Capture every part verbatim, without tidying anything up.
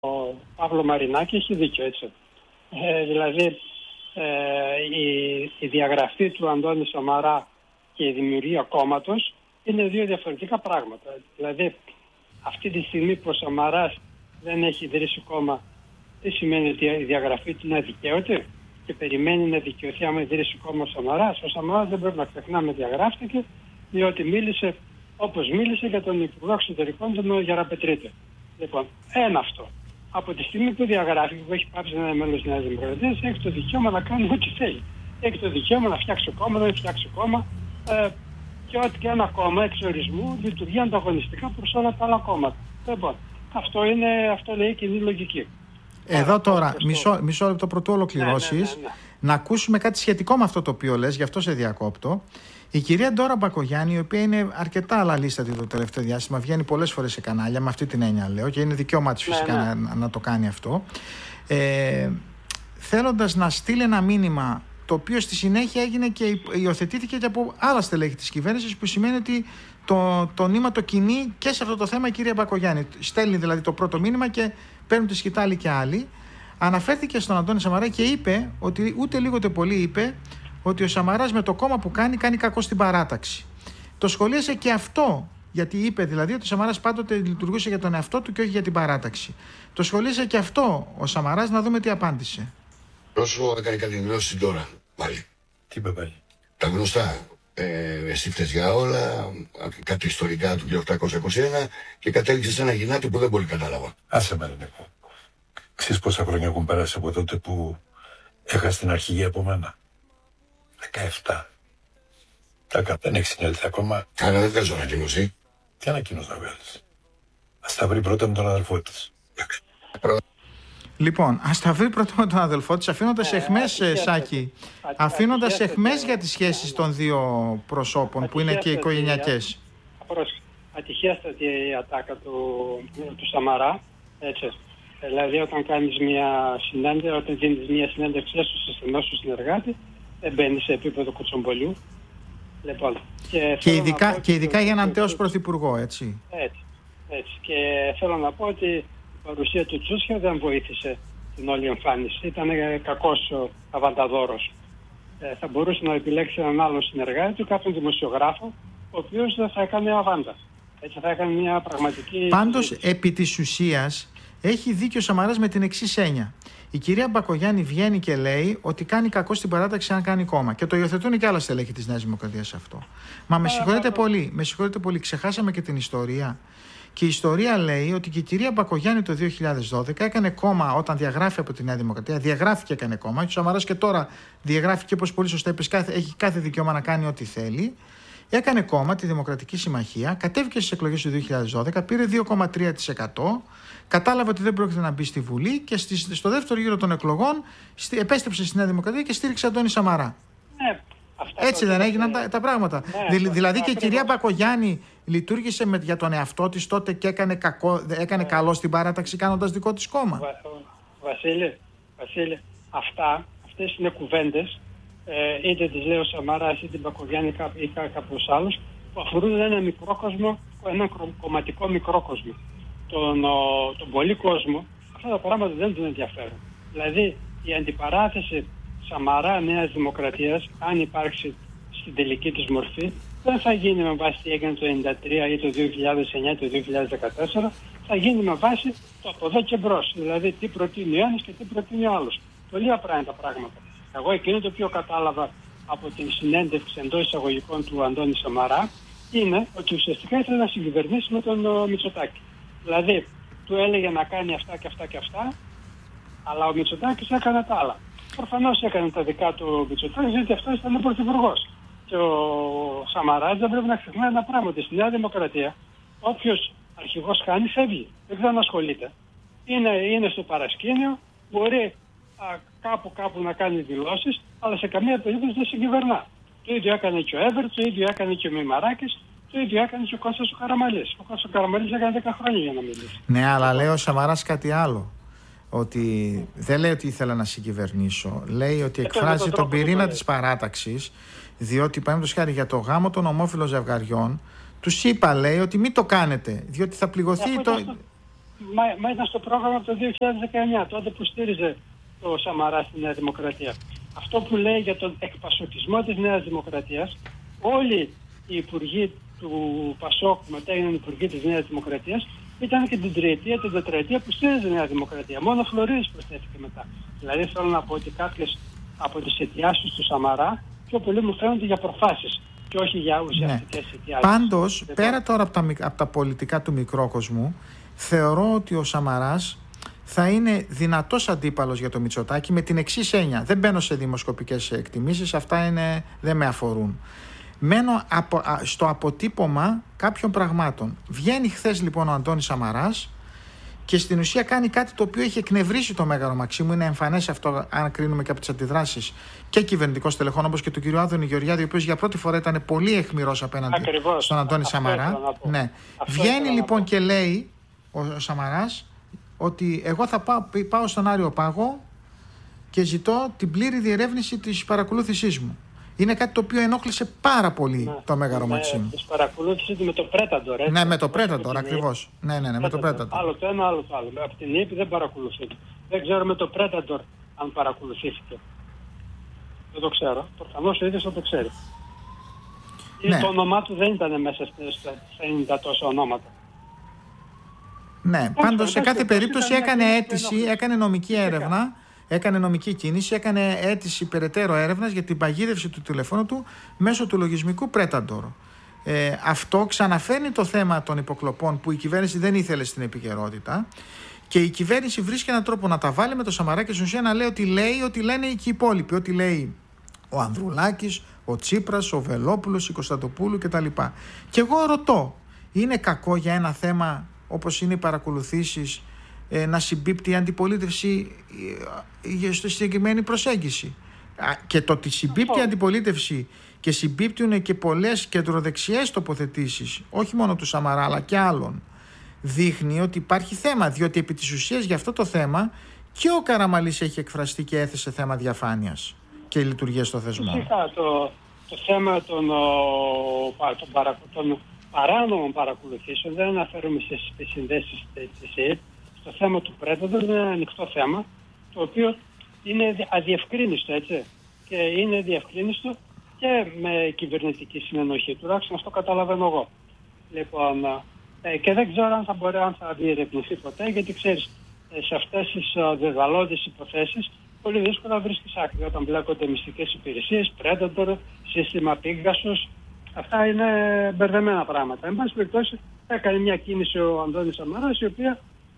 ο Παύλο Μαρινάκη έχει δίκιο, έτσι. Ε, δηλαδή ε, η, η διαγραφή του Αντώνη Σαμαρά και η δημιουργία κόμματος είναι δύο διαφορετικά πράγματα. Δηλαδή αυτή τη στιγμή που ο Σαμαράς δεν έχει ιδρύσει κόμμα, τι σημαίνει ότι η διαγραφή του είναι αδικαίωτη και περιμένει να δικαιωθεί άμα ιδρύσει κόμμα ο Σαμαράς. Ο Σαμαράς, δεν πρέπει να ξεχνάμε, διαγράφτηκε διότι μίλησε όπως μίλησε για τον Υπουργό Εξωτερικών, τον Γεραπετρίτη. Λοιπόν, ένα αυτό. Από τη στιγμή που διαγράφει, που έχει πάψει να είναι μέλος της Νέας Δημοκρατίας, έχει το δικαίωμα να κάνει ό,τι θέλει. Έχει το δικαίωμα να φτιάξει κόμμα, να φτιάξει κόμμα ε, και ό,τι και ένα κόμμα εξορισμού λειτουργεί ανταγωνιστικά προς όλα τα άλλα κόμματα. Λοιπόν, αυτό, είναι, αυτό λέει κοινή λογική. Εδώ τώρα, μισό, μισό λεπτό πρωτού ολοκληρώσεις, ναι, ναι, ναι, ναι. να ακούσουμε κάτι σχετικό με αυτό το οποίο λες, γι' αυτό σε διακόπτω. Η κυρία Ντόρα Μπακογιάννη, η οποία είναι αρκετά αλαλίστατη το τελευταίο διάστημα, βγαίνει πολλές φορές σε κανάλια, με αυτή την έννοια λέω, και είναι δικαίωμά της φυσικά ναι, ναι. Να, να το κάνει αυτό, ε, θέλοντας να στείλει ένα μήνυμα το οποίο στη συνέχεια έγινε και υιοθετήθηκε και από άλλα στελέχη της κυβέρνησης, που σημαίνει ότι το, το νήμα το κινεί και σε αυτό το θέμα η κυρία Μπακογιάννη. Στέλνει δηλαδή το πρώτο μήνυμα και παίρνουν τη σκητάλη και άλλοι. Αναφέρθηκε στον Αντώνη Σαμαρά και είπε ότι ούτε λίγο ούτε πολύ είπε ότι ο Σαμαράς με το κόμμα που κάνει, κάνει κακό στην παράταξη. Το σχολίασε και αυτό, γιατί είπε δηλαδή ότι ο Σαμαράς πάντοτε λειτουργούσε για τον εαυτό του και όχι για την παράταξη. Το σχολίασε και αυτό ο Σαμαράς, να δούμε τι απάντησε. Πρόσωπο έκανε κάτι δηλώσεις τώρα, πάλι. Τι είπε πάλι? Τα γνωστά. Ε, εσύ φταίς για όλα, κάτι ιστορικά του χίλια οκτακόσια είκοσι ένα και κατέληξε σε ένα γυνάτι που δεν πολύ κατάλαβα. Άσε με, Νίκο. Ξέρεις πόσα χρόνια έχουν περάσει από τότε που έχασε την αρχηγή από μένα? δεκαεπτά. Τάκα, δεν έχεις συνέλθει ακόμα. Άρα δεν θες ανακοίνωση. Τι ανακοίνωση να βγάλεις? Ας τα βρει πρώτα με τον αδελφό της. Λοιπόν, ας τα βρει πρώτα με τον αδελφό της, αφήνοντας ε, εχμές, ε, Σάκη, αφήνοντας εχμές για τις σχέσεις των δύο προσώπων που είναι και οικογενειακές. Ατυχέστατη η ατάκα του, του Σαμαρά, έτσι. Δηλαδή όταν κάνεις μια συνέντευξη, όταν δίνεις μια συνέντευξη στο στενό σου συνεργάτη, δεν μπαίνει σε επίπεδο κουτσομπολιού. Λοιπόν, και, και, ειδικά, και ειδικά για έναν τέος πρωθυπουργό, έτσι. έτσι. Έτσι. Και θέλω να πω ότι η παρουσία του Τσούσια δεν βοήθησε την όλη εμφάνιση. Ήταν κακός αβανταδόρος. Ε, θα μπορούσε να επιλέξει έναν άλλο συνεργάτη, κάποιον δημοσιογράφο, ο οποίος δεν θα έκανε αβάντα. Έτσι θα έκανε μια πραγματική... Πάντως, επί της ουσίας, έχει δίκιο ο Σαμαράς με την εξής έννοια. Η κυρία Μπακογιάννη βγαίνει και λέει ότι κάνει κακό στην παράταξη αν κάνει κόμμα. Και το υιοθετούν και άλλα στελέχη της Νέας Δημοκρατίας αυτό. Μα με συγχωρείτε πολύ, με συγχωρείτε πολύ, ξεχάσαμε και την ιστορία. Και η ιστορία λέει ότι και η κυρία Μπακογιάννη το δύο χιλιάδες δώδεκα έκανε κόμμα όταν διαγράφει από τη Νέα Δημοκρατία. Διαγράφει και έκανε κόμμα. Και ο Σαμαράς και τώρα διαγράφει και, όπως πολύ σωστά είπες, έχει κάθε δικαίωμα να κάνει ό,τι θέλει. Έκανε κόμμα, τη Δημοκρατική Συμμαχία, κατέβηκε στις εκλογές του δύο χιλιάδες δώδεκα, πήρε δύο κόμμα τρία τοις εκατό, κατάλαβε ότι δεν πρόκειται να μπει στη Βουλή και στη, στο δεύτερο γύρο των εκλογών στη, επέστρεψε στη Νέα Δημοκρατία και στήριξε Αντώνη Σαμαρά. Ναι, έτσι δεν έγιναν τα, τα πράγματα. Ναι, Δη, δηλαδή ναι, και η κυρία Μπακογιάννη λειτουργήσε με, για τον εαυτό της τότε και έκανε, κακό, έκανε ναι. καλό στην παράταξη κάνοντας δικό της κόμμα. Βα, Βασίλη, Βασίλη, αυτά, αυτές είναι κουβέντες. Ε, είτε τις λέει ο Σαμαράς είτε την Μπακογιάννη ή κάποιος άλλος, που αφορούν ένα μικρό κόσμο, ένα κομματικό μικρό κόσμο. Τον, ο, τον πολύ κόσμο αυτά τα πράγματα δεν τον ενδιαφέρουν. Δηλαδή η αντιπαράθεση Σαμαρά Νέας Δημοκρατίας, αν υπάρξει στην τελική της μορφή, δεν θα γίνει με βάση τι έγινε το χίλια εννιακόσια ενενήντα τρία ή το δύο χιλιάδες εννιά ή το δύο χιλιάδες δεκατέσσερα, θα γίνει με βάση το από εδώ και μπρος. Δηλαδή τι προτείνει ο ένας και τι προτείνει ο άλλος. Πολύ απλά είναι τα πράγματα. Εγώ εκείνο το οποίο κατάλαβα από την συνέντευξη εντός εισαγωγικών του Αντώνη Σαμαρά είναι ότι ουσιαστικά ήθελε να συγκυβερνήσει με τον uh, Μητσοτάκη. Δηλαδή του έλεγε να κάνει αυτά και αυτά και αυτά, αλλά ο Μητσοτάκης έκανε τα άλλα. Προφανώς έκανε τα δικά του Μητσοτάκης, γιατί αυτός ήταν πρωθυπουργός. Και ο Σαμαράς δεν πρέπει να ξεχνάει ένα πράγμα, ότι στη Νέα Δημοκρατία όποιος αρχηγός χάνει φεύγει, δεν ξανασχολείται. Είναι, είναι στο παρασκήνιο, μπορεί α, κάπου κάπου να κάνει δηλώσεις, αλλά σε καμία περίπτωση δεν συγκυβερνά. Το ίδιο έκανε και ο Έβερτ, το ίδιο έκανε και ο Μημαράκης, το ίδιο έκανε και ο Κώστας ο Καραμανλής. Ο Κώστας ο Καραμανλής έκανε δέκα χρόνια για να μιλήσει. Ναι, αλλά λέει ο Σαμαράς κάτι άλλο. Ότι δεν λέει ότι ήθελα να συγκυβερνήσω. Λέει ότι εκφράζει τον, τον πυρήνα της παράταξης, διότι παραδείγματος χάρη για το γάμο των ομόφυλων ζευγαριών, τους είπα, λέει, ότι μην το κάνετε, διότι θα πληγωθεί ε, το. το... μα, μα ήταν στο πρόγραμμα από το δύο χιλιάδες δεκαεννιά, τότε που στήριζε το Σαμαρά στη Νέα Δημοκρατία. Αυτό που λέει για τον εκπασοκισμό της Νέας Δημοκρατίας, όλοι οι υπουργοί του Πασόκ που μετά έγιναν υπουργοί της Νέας Δημοκρατίας ήταν και την τριετία, την τετραετία που στήριζε η Νέα Δημοκρατία. Μόνο Φλωρίδης προσθέθηκε μετά. Δηλαδή θέλω να πω ότι κάποιες από τις αιτιάσεις του Σαμαρά πιο πολύ μου φαίνονται για προφάσεις και όχι για ουσιαστικές ναι. αιτιάσεις. Πάντως, λοιπόν, πέρα τώρα από τα, από τα πολιτικά του μικρόκοσμου, θεωρώ ότι ο Σαμαράς θα είναι δυνατός αντίπαλος για το Μητσοτάκη με την εξής έννοια. Δεν μπαίνω σε δημοσκοπικές εκτιμήσεις, αυτά είναι, δεν με αφορούν. Μένω απο, στο αποτύπωμα κάποιων πραγμάτων. Βγαίνει χθες λοιπόν ο Αντώνης Σαμαράς και στην ουσία κάνει κάτι το οποίο έχει εκνευρίσει το Μέγαρο Μαξίμου. Είναι εμφανές αυτό, αν κρίνουμε και από τις αντιδράσεις και κυβερνητικών στελεχών, όπως και του κ. Άδωνη Γεωργιάδη, ο οποίος για πρώτη φορά ήταν πολύ αιχμηρός απέναντι Ακριβώς. στον Αντώνη αυτό Σαμαρά. Ναι. Βγαίνει λοιπόν και λέει ο Σαμαράς ότι εγώ θα πάω, πάω στον Άριο Πάγο και ζητώ την πλήρη διερεύνηση της παρακολούθησής μου. Είναι κάτι το οποίο ενόχλησε πάρα πολύ ναι, το Μέγαρο ναι, Μαξίμου. Της παρακολούθησης με το Πρέταντορ. Ναι, με το Πρέταντορ ακριβώς. Ναι, ναι, ναι, με το Πρέταντορ. Άλλο το ένα, άλλο το άλλο. Από την ΕΕΠ δεν παρακολουθείται. Δεν ξέρω με το Πρέταντορ αν παρακολουθήθηκε. Δεν το ξέρω. Προφανώς ο ίδιος θα το ξέρει. Ναι. Ή το όνομά του δεν ήταν μέσα στα ενενήντα τόσα ονόματα. Ναι, πάντως σε κάθε περίπτωση έκανε αίτηση, έκανε νομική έρευνα. Έκανε νομική κίνηση, έκανε αίτηση περαιτέρω έρευνας για την παγίδευση του τηλεφώνου του μέσω του λογισμικού Πρέταντορ. Ε, αυτό ξαναφέρνει το θέμα των υποκλοπών που η κυβέρνηση δεν ήθελε στην επικαιρότητα και η κυβέρνηση βρίσκει έναν τρόπο να τα βάλει με το Σαμαρά και στην ουσία να λέει ότι λέει ότι λένε και οι υπόλοιποι. Ότι λέει ο Ανδρουλάκης, ο Τσίπρας, ο Βελόπουλος, η Κωνσταντοπούλου κτλ. Και εγώ ρωτώ, είναι κακό για ένα θέμα όπως είναι οι παρακολουθήσεις να συμπίπτει η αντιπολίτευση στη συγκεκριμένη προσέγγιση? Και το ότι συμπίπτει η αντιπολίτευση και συμπίπτουν και πολλές κεντροδεξιές τοποθετήσεις, όχι μόνο του Σαμαρά αλλά και άλλων, δείχνει ότι υπάρχει θέμα, διότι επί της ουσίας για αυτό το θέμα και ο Καραμανλής έχει εκφραστεί και έθεσε θέμα διαφάνειας και λειτουργίας στο θεσμό. Φυσικά το, το θέμα των, των, παρα, των παράνομων παρακολουθήσεων δεν αναφέρομαι στις συνδέσεις της ΕΕΠ. Το θέμα του Πρέταντορ είναι ένα ανοιχτό θέμα, το οποίο είναι αδιευκρίνιστο, έτσι. Και είναι διευκρίνιστο και με κυβερνητική συνενοχή. Τουλάχιστον αυτό καταλαβαίνω εγώ. Λοιπόν, ε, και δεν ξέρω αν θα μπορεί αν θα διερευνηθεί ποτέ, γιατί ξέρεις, ε, σε αυτές τις ε, δεδαλώδεις υποθέσεις πολύ δύσκολα βρίσκεις άκρη. Όταν μπλέκονται μυστικές υπηρεσίες, Πρέταντορ, σύστημα Πίγασος, αυτά είναι μπερδεμένα πράγματα. Εν πάση περιπτώσει, έκανε μια κίνηση ο Αντώνης Σαμαράς, η οποία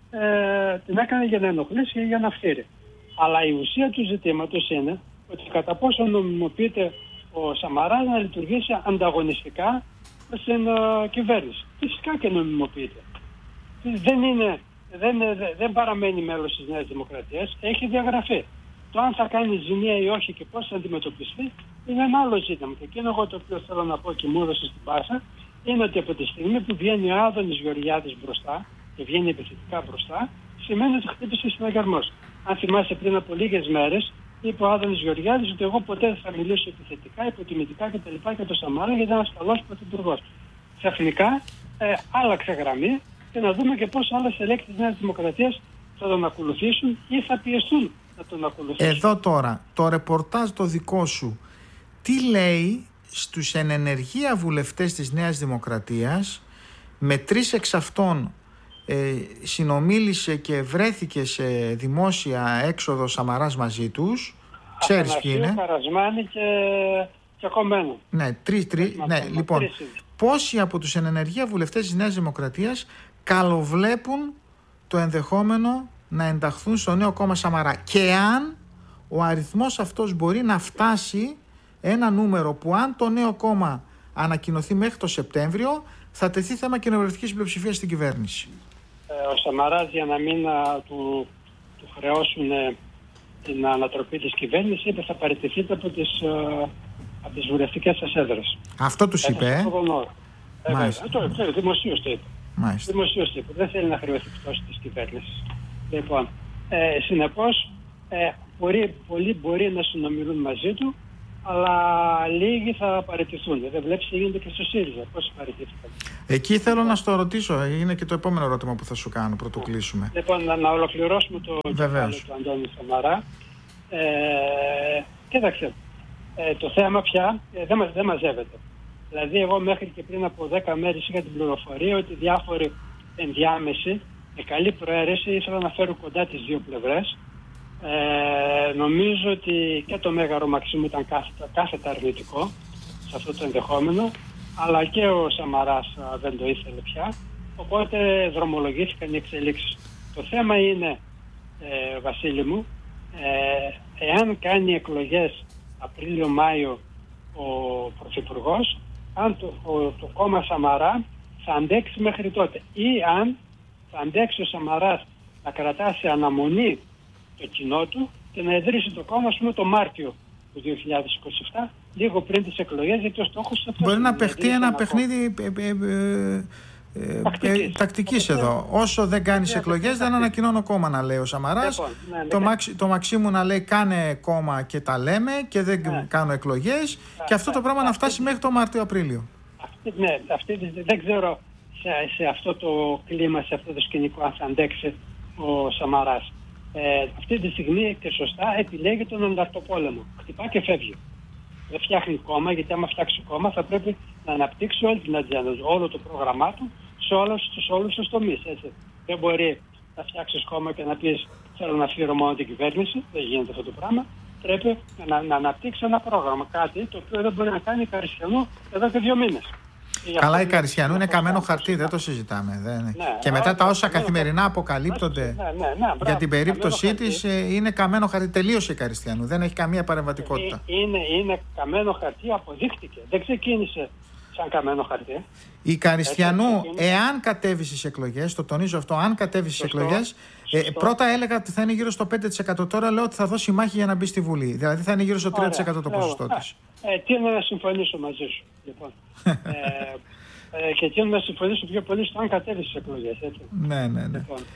Ε, την έκανε για να ενοχλήσει και για να φτύρει. Αλλά η ουσία του ζητήματος είναι ότι κατά πόσο νομιμοποιείται ο Σαμαράς να λειτουργήσει ανταγωνιστικά στην uh, κυβέρνηση. Φυσικά και νομιμοποιείται. Δεν, είναι, δεν, δεν παραμένει μέλος της Νέας Δημοκρατίας, έχει διαγραφεί. Το αν θα κάνει ζημία ή όχι και πώς θα αντιμετωπιστεί είναι ένα άλλο ζήτημα. Και εκείνο εγώ το οποίο θέλω να πω και μου έδωσε στην πάσα είναι ότι από τη στιγμή που βγαίνει ο Άδωνης Γεωργιάδης μπροστά και βγαίνει επιθετικά μπροστά, σημαίνει ότι χτύπησε συναγερμός. Αν θυμάσαι, πριν από λίγες μέρες, είπε ο Άδωνης Γεωργιάδης ότι εγώ ποτέ δεν θα μιλήσω επιθετικά, υποτιμητικά κτλ. Για το Σαμαρά, γιατί ήταν ένας καλός πρωθυπουργός. Ξαφνικά ε, άλλαξε γραμμή και να δούμε και πώς άλλες ελέγχοι της Νέας Δημοκρατίας θα τον ακολουθήσουν ή θα πιεστούν να τον ακολουθήσουν. Εδώ τώρα, το ρεπορτάζ το δικό σου, τι λέει στους εν ενεργεία βουλευτές της Νέας Δημοκρατίας, με τρεις εξ αυτών Ε, συνομίλησε και βρέθηκε σε δημόσια έξοδο Σαμαράς μαζί τους. Ξέρεις ποιοι είναι? Καρασμάνη και, και Κομμένο. Ναι, τρεις, τρεις, ναι, ναι, λοιπόν, τρεις. Πόσοι από τους εν ενεργεία βουλευτές της Νέας Δημοκρατίας καλοβλέπουν το ενδεχόμενο να ενταχθούν στο νέο κόμμα Σαμαρά, και αν ο αριθμός αυτός μπορεί να φτάσει ένα νούμερο που, αν το νέο κόμμα ανακοινωθεί μέχρι το Σεπτέμβριο, θα τεθεί θέμα κοινοβουλευτικής πλειοψηφίας στην κυβέρνηση. Ο Σαμαράς, για να μην α, του, του χρεώσουν ε, την ανατροπή της κυβέρνησης, είπε θα παραιτηθείτε από τις, α, από τις βουλευτικές σας έδρες. Αυτό τους είπε, ε? ε Μάλιστα. Το είπε, δημοσίως το είπε. Μάλιστα. Δημοσίως το είπε. Δεν θέλει να χρεωθεί πτώση της κυβέρνησης. Λοιπόν, ε, συνεπώς, ε, μπορεί, πολλοί μπορεί να συνομιλούν μαζί του, αλλά λίγοι θα παραιτηθούν. Δεν βλέπεις τι γίνεται και στο ΣΥΡΙΖΑ. Πώς παραιτήθηκαν. Εκεί θέλω να στο ρωτήσω, είναι και το επόμενο ερώτημα που θα σου κάνω πρωτού κλείσουμε. Λοιπόν, να, να ολοκληρώσουμε το κεφάλαιο του Αντώνη Σαμαρά. Ε, κοίταξε, ε, το θέμα πια ε, δεν, δεν μαζεύεται. Δηλαδή, εγώ μέχρι και πριν από δέκα μέρες είχα την πληροφορία ότι διάφοροι ενδιάμεσοι με καλή προαίρεση ήθελαν να φέρουν κοντά τις δύο πλευρές. Ε, νομίζω ότι και το Μέγαρο Μαξίμου ήταν κάθετα, κάθετα αρνητικό σε αυτό το ενδεχόμενο, αλλά και ο Σαμαράς α, δεν το ήθελε πια, οπότε δρομολογήθηκαν οι εξελίξεις. Το θέμα είναι, ε, Βασίλη μου, ε, εάν κάνει εκλογές Απρίλιο-Μάιο ο Πρωθυπουργός, αν το, ο, το κόμμα Σαμαρά θα αντέξει μέχρι τότε, ή αν θα αντέξει ο Σαμαράς να κρατά σε αναμονή το κοινό του και να ιδρύσει το κόμμα, ας πούμε, το Μάρτιο του δύο χιλιάδες είκοσι επτά, λίγο πριν τις εκλογές, γιατί ο στόχος αυτό. Μπορεί να παιχτεί ένα παιχνίδι ε, ε, ε, ε, τακτικής, ε, τακτικής εδώ. Όσο δεν κάνεις εκλογές, δεν ανακοινώνω κόμμα, να λέει ο Σαμαράς. Λοιπόν, ναι, ναι, το, ναι. Μαξ, το Μαξίμου να λέει κάνε κόμμα και τα λέμε και δεν ναι. κάνω εκλογές. Ναι, και αυτό ναι, το πράγμα ναι, να φτάσει ναι. μέχρι το Μάρτιο-Απρίλιο. Ναι, αυτή, δεν ξέρω σε, σε αυτό το κλίμα, σε αυτό το σκηνικό, αν θα αντέξει ο Σαμαράς. Ε, αυτή τη στιγμή και σωστά επιλέγει τον ανταρτοπόλεμο. Χτυπά και φεύγει. Δεν φτιάχνει κόμμα, γιατί άμα φτιάξει κόμμα θα πρέπει να αναπτύξει όλη την ατζέντα, όλο το πρόγραμμά του σε όλους τους τομείς. Δεν μπορεί να φτιάξει κόμμα και να πει θέλω να φύρω μόνο την κυβέρνηση. Δεν γίνεται αυτό το πράγμα. Πρέπει να, να αναπτύξει ένα πρόγραμμα. Κάτι το οποίο δεν μπορεί να κάνει η Καριστιανού εδώ και δύο μήνες. Καλά, η Καριστιανού είναι καμένο χαρτί, δεν το συζητάμε. Δεν... Ναι, και μετά τα όσα καθημερινά αποκαλύπτονται ναι, ναι, ναι, μπράβο, για την περίπτωσή της είναι καμένο χαρτί. Τελείωσε η Καριστιανού, δεν έχει καμία παρεμβατικότητα. Είναι, είναι καμένο χαρτί, αποδείχτηκε. Δεν ξεκίνησε σαν καμένο χαρτί. Η Καριστιανού, εάν κατέβει στις εκλογές, το τονίζω αυτό, αν κατέβει στις εκλογές, ε, πρώτα έλεγα ότι θα είναι γύρω στο πέντε τοις εκατό. Τώρα λέω ότι θα δώσει μάχη για να μπει στη Βουλή. Δηλαδή θα είναι γύρω στο τρία τοις εκατό το ποσοστό της. Ε, τι είναι να συμφωνήσω μαζί σου, λοιπόν. ε, ε, και τι είναι να συμφωνήσω πιο πολύ στο αν κατέβει στις εκλογές, έτσι. Ναι, ναι, ναι. Λοιπόν,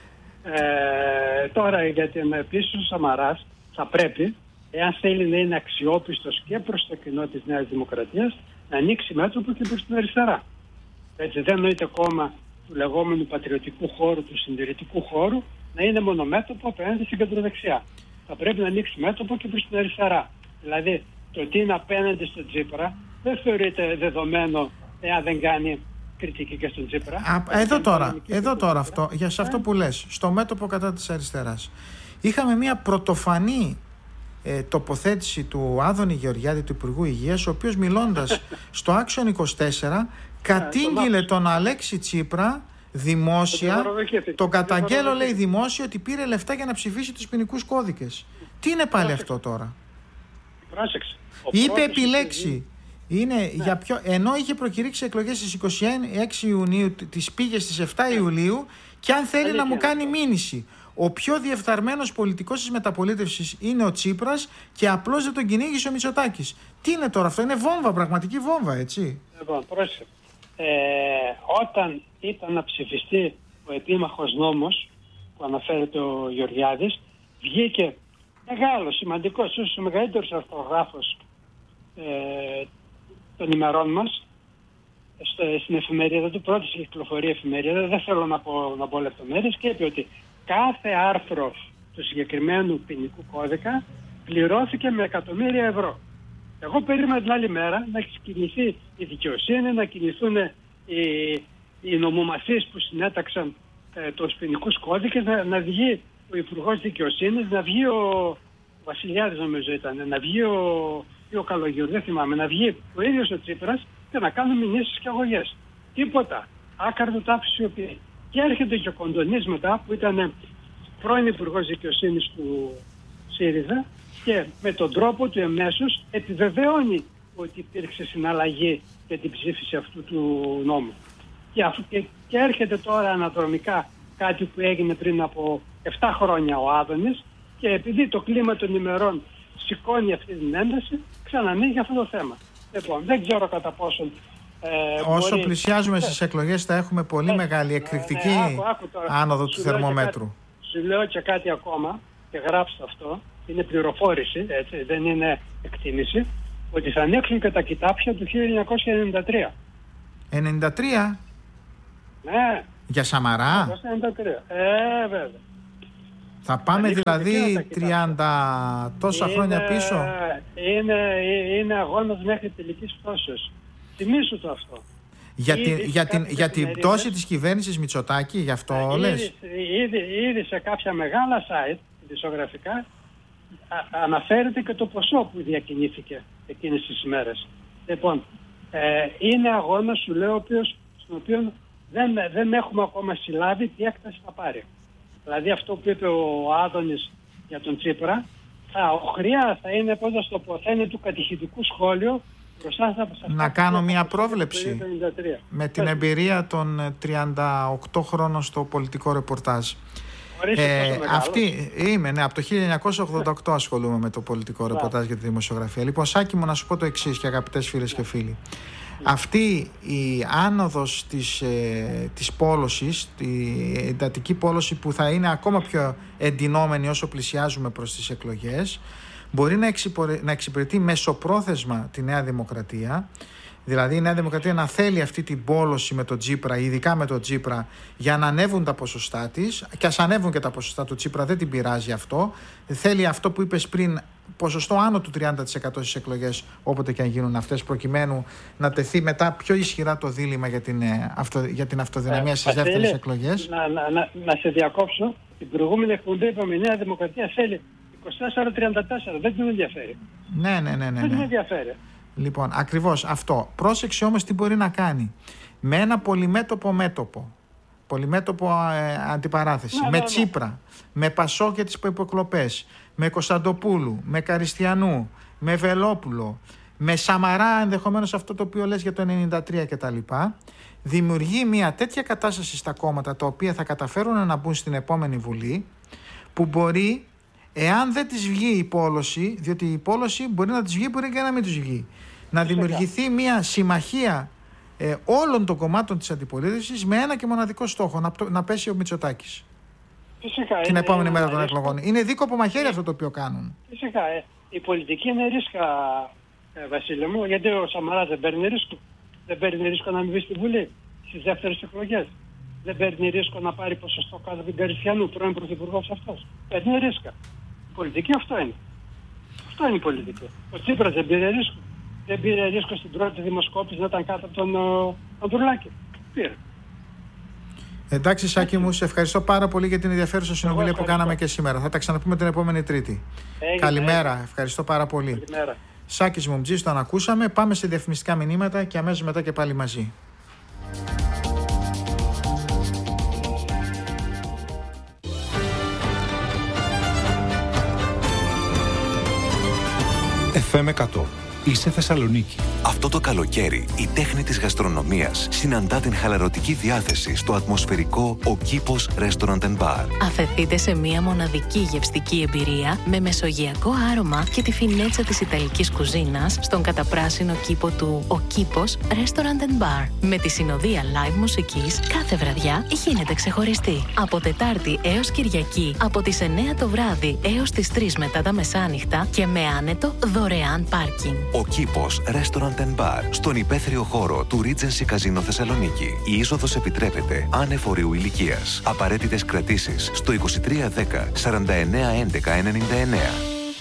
ε, τώρα για την επίσης ο Σαμαράς θα πρέπει, εάν θέλει να είναι αξιόπιστος και προς το κοινό της Νέας Δημοκρατίας, να ανοίξει μέτωπο και προς την αριστερά. Έτσι, δεν νοείται κόμμα του λεγόμενου πατριωτικού χώρου, του συντηρητικού χώρου, να είναι μονομέτωπο απέναντι στην κεντροδεξιά. Θα πρέπει να ανοίξει μέτωπο και προς την αριστερά. Δηλαδή, το ότι είναι απέναντι στον Τσίπρα δεν θεωρείται δεδομένο εάν δεν κάνει κριτική και στον Τσίπρα. Α, εδώ τώρα, εδώ τώρα αυτό, για σε αυτό που λες, στο μέτωπο κατά της αριστεράς. Είχαμε μια πρωτοφανή ε, τοποθέτηση του Άδωνη Γεωργιάδη, του Υπουργού Υγείας, ο οποίος μιλώντας στο Άξιον είκοσι τέσσερα κατήγγειλε τον Αλέξη Τσίπρα δημόσια, τον καταγγέλλω λέει δημόσια ότι πήρε λεφτά για να ψηφίσει τους ποινικούς κώδικες. Τι είναι πάλι αυτό τώρα? Πρόσεξε. Είπε επιλέξει. Είναι ναι. για ποιο... Ενώ είχε προκηρύξει εκλογές στις είκοσι έξι Ιουνίου, τις πήγε στις επτά Ιουλίου και αν θέλει Αλήθεια. να μου κάνει μήνυση. Ο πιο διεφθαρμένος πολιτικός της μεταπολίτευσης είναι ο Τσίπρας και απλώς δεν τον κυνήγησε ο Μητσοτάκης. Τι είναι τώρα αυτό? Είναι βόμβα, πραγματική βόμβα, έτσι. Λοιπόν, πρόσεχε. Ε, όταν ήταν να ψηφιστεί ο επίμαχος νόμος που αναφέρεται ο Γεωργιάδης, βγήκε μεγάλος, σημαντικός, ίσως ο μεγαλύτερος αρθρογράφος ε, των ημερών μας στο, στην εφημερίδα του, πρώτη κυκλοφορία εφημερίδα, δεν θέλω να πω, να πω λεπτομέρειες, και είπε ότι κάθε άρθρο του συγκεκριμένου ποινικού κώδικα πληρώθηκε με εκατομμύρια ευρώ. Εγώ περίμενα την άλλη μέρα να κινηθεί η δικαιοσύνη, να κινηθούν οι, οι νομομαθείς που συνέταξαν ε, τους ποινικούς κώδικες, να, να βγει ο Υπουργός Δικαιοσύνης, να βγει ο Βασιλιάδης, νομίζω ήταν, να βγει ο, ή ο Καλογιούρης, δεν θυμάμαι, να βγει ο ίδιος ο Τσίπρας και να κάνουν μηνύσεις και αγωγές. Τίποτα. Άκαρτο τάφη σιωπή. Και έρχεται και ο Κοντονής μετά, που ήταν πρώην Υπουργός Δικαιοσύνης του ΣΥΡΙΖΑ, και με τον τρόπο του εμέσως επιβεβαιώνει ότι υπήρξε συναλλαγή για την ψήφιση αυτού του νόμου. Και, αφού, και, και έρχεται τώρα αναδρομικά κάτι που έγινε πριν από επτά χρόνια ο Άδωνης, και επειδή το κλίμα των ημερών σηκώνει αυτή την ένταση, ξανανοίγει αυτό το θέμα. Λοιπόν, δεν ξέρω κατά πόσον Ε, Όσο μπορεί... πλησιάζουμε στις εκλογές θα έχουμε πολύ ε, μεγάλη εκρηκτική ε, ε, άκου, άκου άνοδο του θερμομέτρου. Σου λέω και κάτι ακόμα και γράψτε αυτό, είναι πληροφόρηση, έτσι, δεν είναι εκτίμηση, ότι θα ανοίξουν και τα κοιτάπια του χίλια εννιακόσια ενενήντα τρία. ενενήντα τρία? Ναι. Για Σαμαρά. Ε, βέβαια. Θα πάμε δηλαδή τριάντα τόσα είναι, χρόνια πίσω. Είναι, είναι αγώνας μέχρι τελικής πτώσεως. Θυμήσου το αυτό. Για την, για την, για την πτώση της κυβέρνησης Μητσοτάκη, γι' αυτό ήδη, λες. Ήδη, ήδη σε κάποια μεγάλα site, ειδησιογραφικά, α, αναφέρεται και το ποσό που διακινήθηκε εκείνες τις ημέρες. Λοιπόν, ε, είναι αγώνας, σου λέω, ο οποίος, στον οποίο δεν, δεν έχουμε ακόμα συλλάβει τι έκταση θα πάρει. Δηλαδή αυτό που είπε ο Άδωνης για τον Τσίπρα, θα, ο χρειά θα είναι, πώς θα το πω, θα είναι του κατηχητικού σχόλιο. Να κάνω μια πρόβλεψη με την εμπειρία των τριάντα οκτώ χρόνων στο πολιτικό ρεπορτάζ. Ε, αυτή είμαι, ναι, από το χίλια εννιακόσια ογδόντα οκτώ ασχολούμαι με το πολιτικό ρεπορτάζ για τη δημοσιογραφία. Λοιπόν, Σάκη μου, να σου πω το εξής και αγαπητές φίλες και φίλοι. Αυτή η άνοδος της, ε, της πόλωσης, η εντατική πόλωση που θα είναι ακόμα πιο εντυνόμενη όσο πλησιάζουμε προς τις εκλογές, μπορεί να, εξυπηρε... να εξυπηρετεί μεσοπρόθεσμα τη Νέα Δημοκρατία. Δηλαδή η Νέα Δημοκρατία να θέλει αυτή την πόλωση με τον Τσίπρα, ειδικά με τον Τσίπρα, για να ανέβουν τα ποσοστά της. Και ας ανέβουν και τα ποσοστά του Τσίπρα, δεν την πειράζει αυτό. Θέλει αυτό που είπες πριν, ποσοστό άνω του τριάντα τοις εκατό στις εκλογές, όποτε και αν γίνουν αυτές, προκειμένου να τεθεί μετά πιο ισχυρά το δίλημμα για την, αυτο... για την αυτοδυναμία ε, στις δεύτερες εκλογές. Να, να, να, να σε διακόψω. Την προηγούμενη εκπομπή είπαμε η Νέα Δημοκρατία θέλει είκοσι τέσσερα τριάντα τέσσερα. Δεν την ενδιαφέρει. Ναι, ναι, ναι, ναι, ναι. Δεν την ενδιαφέρει. Λοιπόν, ακριβώς αυτό. Πρόσεξε όμως τι μπορεί να κάνει. Με ένα πολυμέτωπο μέτωπο, πολυμέτωπο ε, αντιπαράθεση, ναι, με ναι, ναι. Τσίπρα, με Πασόκ για τις υποεκλογές, με Κωνσταντοπούλου, με Καριστιανού, με Βελόπουλο, με Σαμαρά, ενδεχομένως αυτό το οποίο λες για το ενενήντα τρία κτλ. Δημιουργεί μια τέτοια κατάσταση στα κόμματα τα οποία θα καταφέρουν να μπουν στην επόμενη Βουλή, που μπορεί, εάν δεν της βγει η πόλωση, διότι η πόλωση μπορεί να της βγει, μπορεί και να μην της βγει, να δημιουργηθεί μια συμμαχία ε, όλων των κομμάτων της αντιπολίτευσης με ένα και μοναδικό στόχο, να, να πέσει ο Μητσοτάκης. Φυσικά, την είναι, επόμενη είναι, μέρα των είναι, εκλογών. Είναι δίκοπο μαχαίρι αυτό το οποίο κάνουν. Φυσικά. Ε, η πολιτική είναι ρίσκα, ε, Βασίλη μου, γιατί ο Σαμαράς δεν παίρνει ρίσκο. Δεν παίρνει ρίσκο να μην βγει στη Βουλή στις δεύτερες εκλογές. Δεν παίρνει ρίσκο να πάρει ποσοστό κάτω από Καριστιανού, πρώην πρωθυπουργός αυτός. Παίρνει ρίσκα. Η πολιτική αυτό είναι. Αυτό είναι η πολιτική. Ο Τσίπρας δεν πήρε ρίσκο. Δεν πήρε ρίσκο στην πρώτη δημοσκόπηση να ήταν κάτω από τον Ανδρουλάκη. Πήρε. Εντάξει, Σάκη μου, σε ευχαριστώ πάρα πολύ για την ενδιαφέρουσα συνομιλία που κάναμε και σήμερα. Θα τα ξαναπούμε την επόμενη Τρίτη. Έγινε, Καλημέρα, έγινε. Ευχαριστώ πάρα πολύ. Καλημέρα. Σάκης Μουμτζής, τον ακούσαμε. Πάμε σε διαφημιστικά μηνύματα και αμέσως μετά και πάλι μαζί. εφ εμ εκατό. Είσαι Θεσσαλονίκη. Αυτό το καλοκαίρι η τέχνη της γαστρονομίας συναντά την χαλαρωτική διάθεση στο ατμοσφαιρικό Ο Κήπος Restaurant and Bar. Αφεθείτε σε μια μοναδική γευστική εμπειρία με μεσογειακό άρωμα και τη φινέτσα της ιταλικής κουζίνας στον καταπράσινο κήπο του Ο Κήπος Restaurant and Bar. Με τη συνοδεία live μουσικής κάθε βραδιά γίνεται ξεχωριστή. Από Τετάρτη έως Κυριακή από τις εννιά το βράδυ έως τις τρεις μετά τα μεσάνυχτα και με άνετο δωρεάν πάρκινγκ. Ο Κήπος Restaurant and Bar, στον υπαίθριο χώρο του Regency Casino Θεσσαλονίκη. Η είσοδος επιτρέπεται άνευ ορίου ηλικίας. Απαραίτητες κρατήσεις στο είκοσι τρία δέκα σαράντα εννέα έντεκα ενενήντα εννέα.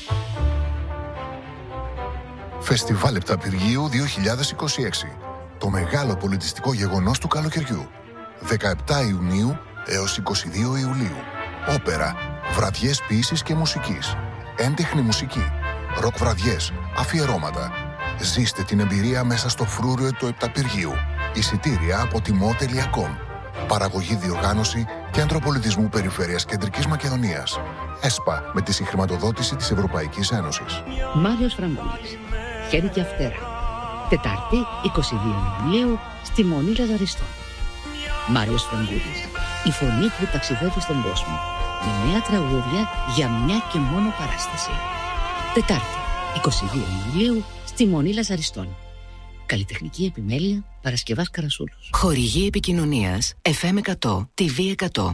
Φεστιβάλ Επταπηργίου δύο χιλιάδες είκοσι έξι. Το μεγάλο πολιτιστικό γεγονός του καλοκαιριού. δεκαεπτά Ιουνίου έως είκοσι δύο Ιουλίου. Όπερα, βραδιές ποίησης και μουσικής. Έντεχνη μουσική. Ροκ βραδιές, αφιερώματα. Ζήστε την εμπειρία μέσα στο φρούριο του Επταπηργίου. Εισιτήρια από τιμό τελεία κομ. Παραγωγή, διοργάνωση, Κέντρο Πολιτισμού Περιφέρειας Κεντρικής Μακεδονίας. ΕΣΠΑ, με τη συγχρηματοδότηση της Ευρωπαϊκής Ένωσης. Μάριος Φραγκούλης. Χέρι και Αυτέρα. Τετάρτη, είκοσι δύο Ιουλίου, στη Μονή Λαζαριστών. Μάριος Φραγκούλης. Η φωνή που ταξιδεύει στον κόσμο. Με νέα τραγούδια για μια και μόνο παράσταση. Τετάρτη, είκοσι δύο Ιουλίου, στη Μονή Λαζαριστών. Καλλιτεχνική επιμέλεια Παρασκευάς Καρασούλος. Χορηγή επικοινωνίας εφ εμ εκατό, τι βι εκατό.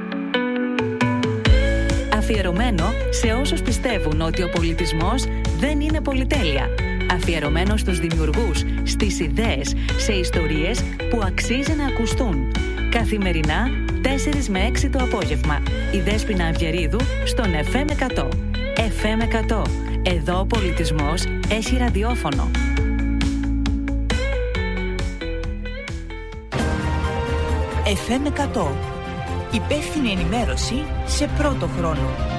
Αφιερωμένο σε όσους πιστεύουν ότι ο πολιτισμός δεν είναι πολυτέλεια. Αφιερωμένο στους δημιουργούς, στις ιδέες, σε ιστορίες που αξίζει να ακουστούν. Καθημερινά τέσσερις με έξι το απόγευμα. Η Δέσποινα Αυγερίδου στον εφ εμ εκατό. εφ εμ εκατό. Εδώ ο πολιτισμός έχει ραδιόφωνο. εφ εμ εκατό. Υπεύθυνη ενημέρωση σε πρώτο χρόνο.